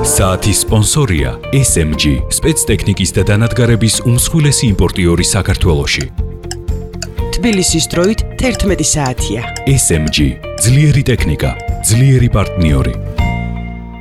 საათის სპონსორია SMG, სპეცტექნიკის და დანადგარების უმსხვილესი იმპორტიორი საქართველოში. თბილისის დროით 11 საათია. SMG, ძლიერი ტექნიკა, ძლიერი პარტნიორი.